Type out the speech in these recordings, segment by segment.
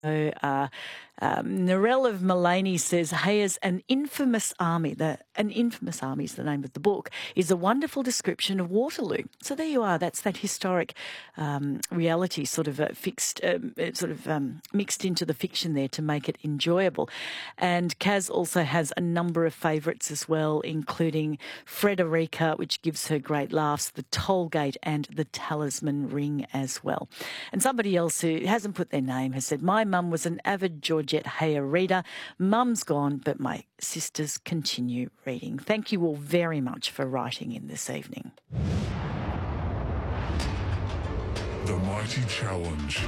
Narelle of Mullaney says, Hayes, an infamous army is the name of the book, is a wonderful description of Waterloo. So there you are. That's that historic reality sort of mixed into the fiction there to make it enjoyable. And Kaz also has a number of favourites as well, including Frederica, which gives her great laughs, The Tollgate and The Talisman Ring as well. And somebody else who hasn't put their name has said, my mum was an avid Georgette Heyer reader. Mum's gone, but my sisters continue reading. Thank you all very much for writing in this evening. The Mighty Challenge.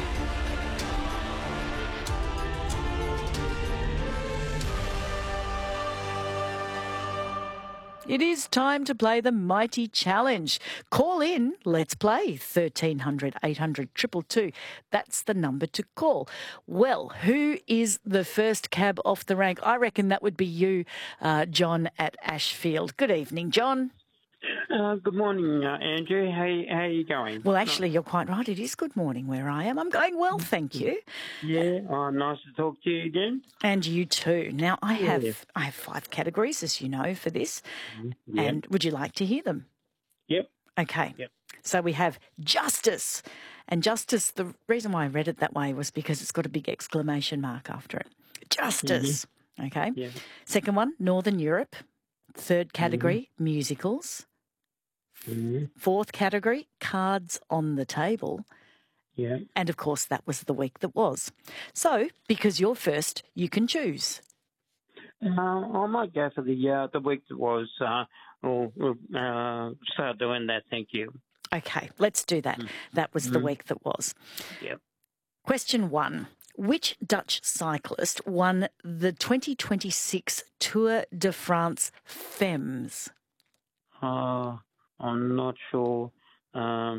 It is time to play the Mighty Challenge. Call in, let's play, 1300 800 222. That's the number to call. Well, who is the first cab off the rank? I reckon that would be you, John at Ashfield. Good evening, John. Good morning, Andrew. How are you going? Well, actually, you're quite right. It is good morning where I am. I'm going well, thank you. Yeah, nice to talk to you again. And you too. Now, I have 5 categories, as you know, for this. Yep. And would you like to hear them? Yep. Okay. Yep. So we have justice. And justice, the reason why I read it that way was because it's got a big exclamation mark after it. Justice. Mm-hmm. Okay. Yeah. Second one, Northern Europe. Third category, musicals. Mm-hmm. Fourth category, cards on the table. Yeah. And, of course, that was the week that was. So, because you're first, you can choose. I might go for the week that was. We'll start doing that, thank you. Okay, let's do that. That was the week that was. Yep. Question 1. Which Dutch cyclist won the 2026 Tour de France Femmes? I'm not sure. No,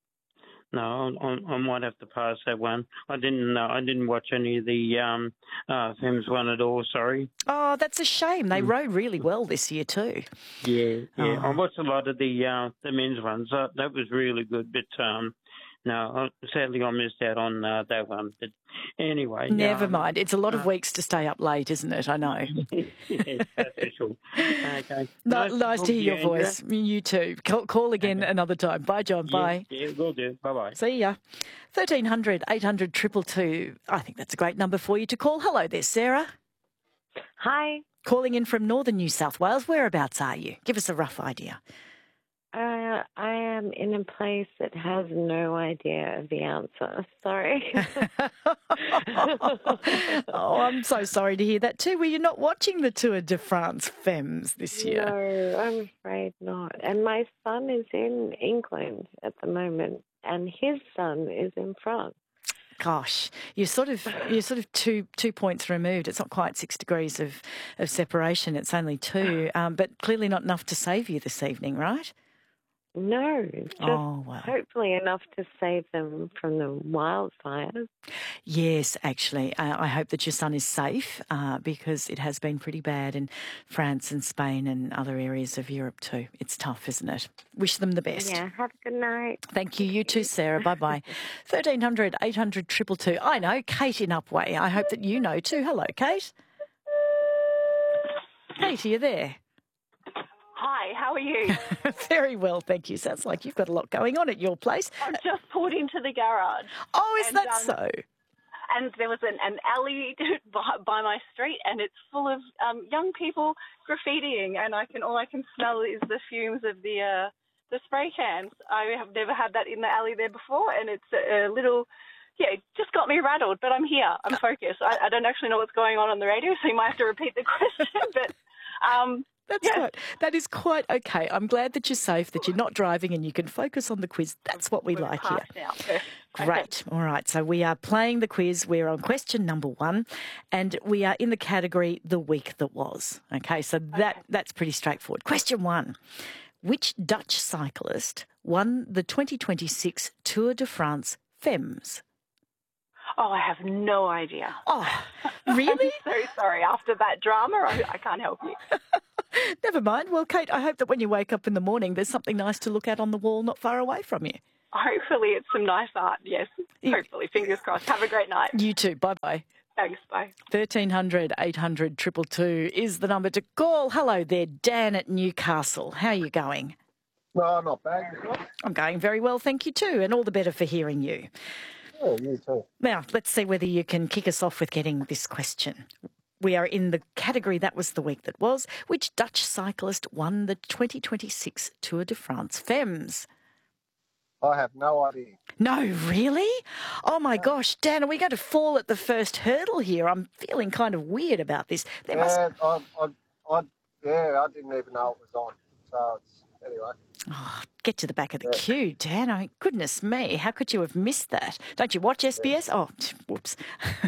I might have to pass that one. I didn't watch any of the Femmes one at all. Sorry. Oh, that's a shame. They rode really well this year too. Yeah. I watched a lot of the men's ones. That was really good, but no, sadly I missed out on that one. But anyway. Never mind. It's a lot of weeks to stay up late, isn't it? I know. Yes, that's for sure. Okay. Nice to hear your voice. You too. Call again another time. Bye, John. Bye. Yeah, will do. Bye-bye. See ya. 1300 800 222. I think that's a great number for you to call. Hello there, Sarah. Hi. Calling in from northern New South Wales. Whereabouts are you? Give us a rough idea. I am in a place that has no idea of the answer. Sorry. Oh, I'm so sorry to hear that too. Were you not watching the Tour de France Femmes this year? No, I'm afraid not. And my son is in England at the moment, and his son is in France. Gosh, you're sort of 2 points removed. It's not quite 6 degrees of separation. It's only 2, but clearly not enough to save you this evening, right? No, just hopefully enough to save them from the wildfires. Yes, actually. I hope that your son is safe because it has been pretty bad in France and Spain and other areas of Europe too. It's tough, isn't it? Wish them the best. Yeah, have a good night. Thank you. You too, Sarah. Bye-bye. 1300 800 222. I know, Kate in Upwey. I hope that you know too. Hello, Kate. Kate, are you there? Hi, how are you? Very well, thank you. Sounds like you've got a lot going on at your place. I've just pulled into the garage. Oh, is that so? And there was an alley by my street, and it's full of young people graffitiing, and all I can smell is the fumes of the spray cans. I have never had that in the alley there before, and it's a little... Yeah, it just got me rattled, but I'm here. I'm focused. I don't actually know what's going on the radio, so you might have to repeat the question, but... That is quite okay. I'm glad that you're safe, that you're not driving and you can focus on the quiz. That's what we like here. Great. Okay. All right. So we are playing the quiz. We're on question number 1 and we are in the category the week that was. Okay. So that's pretty straightforward. Question 1. Which Dutch cyclist won the 2026 Tour de France Femmes? Oh, I have no idea. Oh, really? I'm so sorry. After that drama, I can't help you. Never mind. Well, Kate, I hope that when you wake up in the morning, there's something nice to look at on the wall not far away from you. hopefully it's some nice art. Yes, hopefully. Fingers crossed. Have a great night. You too. Bye-bye. Thanks. Bye. 1300 800 222 is the number to call. Hello there, Dan at Newcastle. How are you going? No, not bad. I'm going very well, thank you too, and all the better for hearing you. Oh, you too. Now, let's see whether you can kick us off with getting this question. We are in the category That Was the Week That Was. Which Dutch cyclist won the 2026 Tour de France Femmes? I have no idea. No, really? Oh, my gosh. Dan, are we going to fall at the first hurdle here? I'm feeling kind of weird about this. There must... I didn't even know it was on. So, anyway. Oh, get to the back of the queue, Dan. Oh, goodness me. How could you have missed that? Don't you watch SBS? Oh, whoops.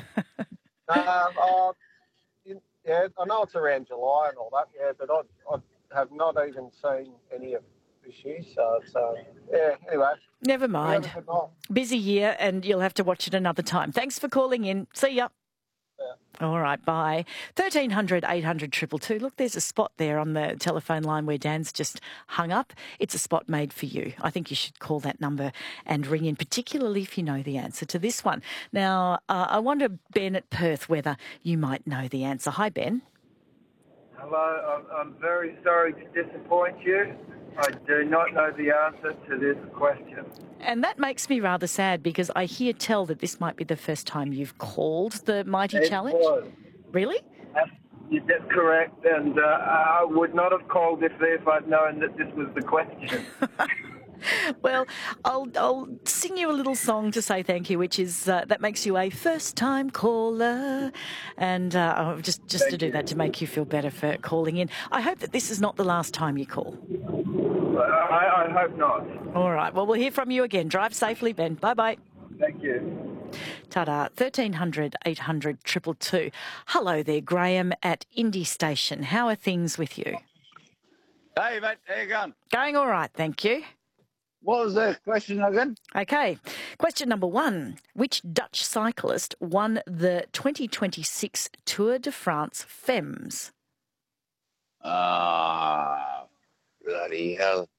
I know it's around July and all that, but I have not even seen any of this year. So anyway. Never mind. Busy year, and you'll have to watch it another time. Thanks for calling in. See ya. Yeah. All right, bye. 1300 800 222. Look, there's a spot there on the telephone line where Dan's just hung up. It's a spot made for you. I think you should call that number and ring in, particularly if you know the answer to this one. Now, I wonder, Ben at Perth, whether you might know the answer. Hi, Ben. Hello, I'm very sorry to disappoint you. I do not know the answer to this question. And that makes me rather sad because I hear tell that this might be the first time you've called the Mighty Challenge. Was. Really? That's correct, and I would not have called if I'd known that this was the question. Well, I'll sing you a little song to say thank you, which is that makes you a first-time caller, and just to do that to make you feel better for calling in. I hope that this is not the last time you call. I hope not. All right. Well, we'll hear from you again. Drive safely, Ben. Bye-bye. Thank you. Ta-da. 1300 800 222. Hello there, Graham at Indy Station. How are things with you? Hey, mate. How you going? Going all right, thank you. What was the question again? Okay. Question number 1. Which Dutch cyclist won the 2026 Tour de France Femmes? Bloody hell.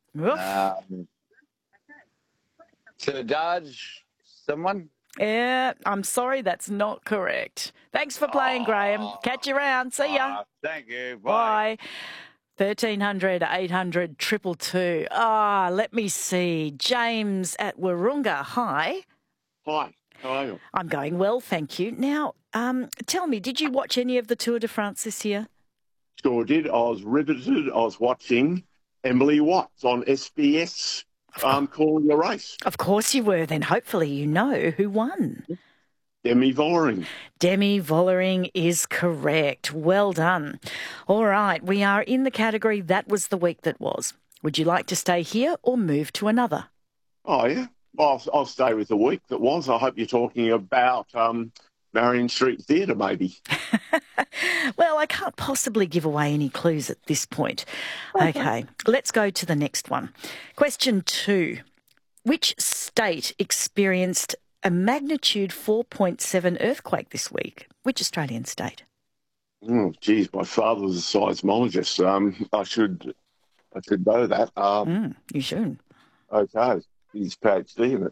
Sedaj, someone? Yeah, I'm sorry, that's not correct. Thanks for playing, Graham. Catch you around. See ya. Thank you. Bye. 1300 800 222. Let me see. James at Wahroonga. Hi. Hi. How are you? I'm going well, thank you. Now, tell me, did you watch any of the Tour de France this year? Sure did. I was riveted. I was watching Emily Watts on SBS calling the race. Of course you were. Then hopefully you know who won. Demi Vollering. Demi Vollering is correct. Well done. All right, we are in the category That Was the Week That Was. Would you like to stay here or move to another? Oh, yeah. I'll stay with the week that was. I hope you're talking about Marion Street Theatre, maybe. Well, I can't possibly give away any clues at this point. Okay, let's go to the next one. Question 2. Which state experienced a magnitude 4.7 earthquake this week? Which Australian state? Oh, geez, my father was a seismologist. I should know that. You should. Okay, he's PhD in it.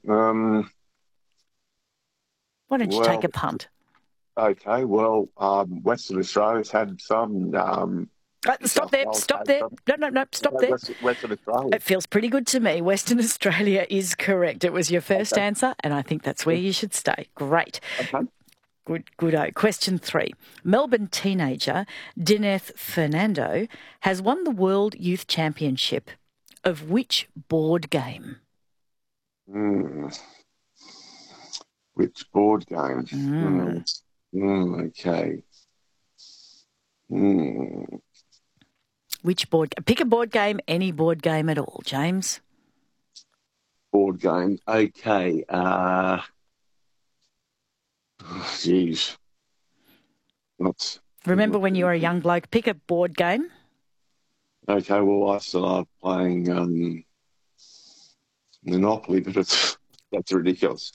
Why don't you take a punt? Okay, well, Western Australia's had some... Stop there. No, stop there. Western Australia. It feels pretty good to me. Western Australia is correct. It was your first answer, and I think that's where you should stay. Great. Okay. Good. Question 3. Melbourne teenager Dineth Fernando has won the World Youth Championship of which board game? Which board game? Okay. Which board? Pick a board game, any board game at all, James. Board game. Okay. Geez. Remember when you were a young bloke, pick a board game. Okay, well, I started playing Monopoly, but that's ridiculous.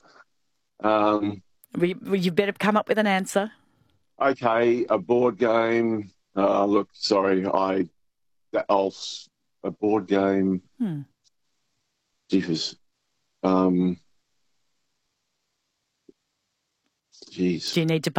You better come up with an answer. Okay, a board game. Look, sorry, a board game. Jeepers. Geez. Do you need to